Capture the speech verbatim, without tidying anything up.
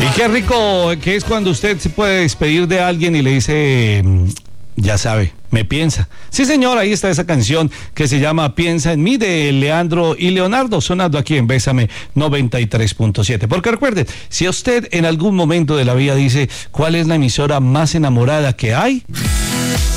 Y qué rico que es cuando usted se puede despedir de alguien y le dice, ya sabe, me piensa. Sí, señor, ahí está esa canción que se llama Piensa en mí, de Leandro y Leonardo, sonando aquí en Bésame noventa y tres punto siete. Porque recuerde, si usted en algún momento de la vida dice, ¿cuál es la emisora más enamorada que hay?